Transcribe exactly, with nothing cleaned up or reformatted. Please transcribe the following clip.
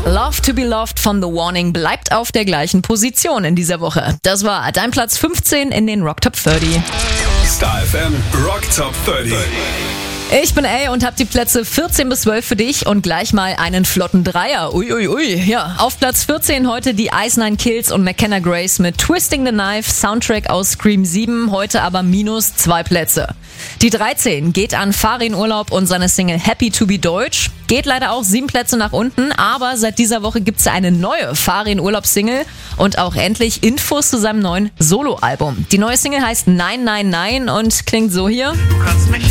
Love to be Loved von The Warning bleibt auf der gleichen Position in dieser Woche. Das war dein Platz fünfzehn in den Rock Top dreißig. Star F M Rock Top dreißig. Ich bin A und hab die Plätze vierzehn bis zwölf für dich und gleich mal einen flotten Dreier. Uiuiui. Ui, ui. Ja, auf Platz vierzehn heute die Ice Nine Kills und McKenna Grace mit Twisting the Knife, Soundtrack aus Scream sieben, heute aber minus zwei Plätze. Die dreizehn geht an Farin Urlaub und seine Single Happy to be Deutsch. Geht leider auch sieben Plätze nach unten, aber seit dieser Woche gibt's eine neue Farin Urlaub Single und auch endlich Infos zu seinem neuen Soloalbum. Die neue Single heißt Nein, Nein, Nein und klingt so hier. Du kannst mich